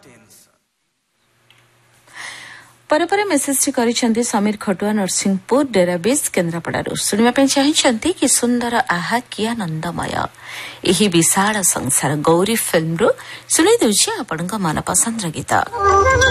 पर मेसेज କରିଛନ୍ତି समीर खटुआ नरसिंहपुर डेराबेस केन्द्रापड़ारू शुणा चाहती कि सुंदर आहा कि आनंदमय यही विशाल संसार गौरी फिल्म रू शुणी दूची आपण मनपसंद गीत।